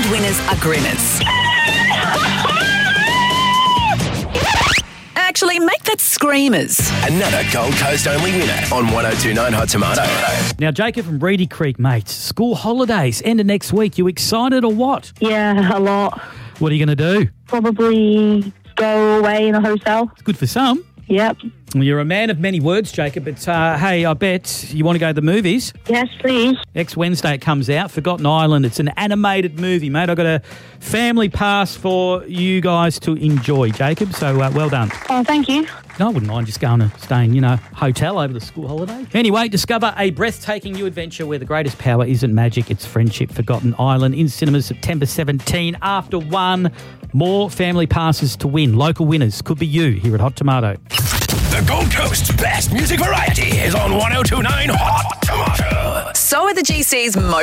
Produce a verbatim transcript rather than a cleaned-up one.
winners are grinners. Actually, make that screamers. Another Gold Coast only winner on one oh two point nine Hot Tomato. Now, Jacob from Reedy Creek, mate, school holidays, end of next week. You excited or what? Yeah, a lot. What are you going to do? Probably go away in a hotel. It's good for some. Yep. Well, you're a man of many words, Jacob, but uh, hey, I bet you want to go to the movies. Yes, please. Next Wednesday it comes out, Forgotten Island. It's an animated movie, mate. I've got a family pass for you guys to enjoy, Jacob, so uh, well done. Oh, thank you. No, I wouldn't mind just going to staying, you know, hotel over the school holiday. Anyway, discover a breathtaking new adventure where the greatest power isn't magic, it's friendship. Forgotten Island in cinemas September seventeenth. After one, more family passes to win. Local winners could be you here at Hot Tomato. The Gold Coast's best music variety is on one oh two point nine Hot Tomato. So are the G C's most